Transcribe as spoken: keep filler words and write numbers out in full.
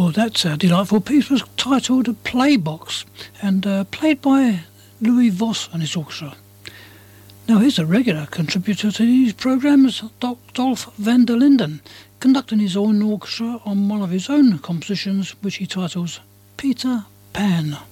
Well, that uh, delightful piece was titled Playbox and uh, played by Louis Voss and his orchestra. Now here's a regular contributor to these programmes, Dolph van der Linden, conducting his own orchestra on one of his own compositions, which he titles Peter Pan.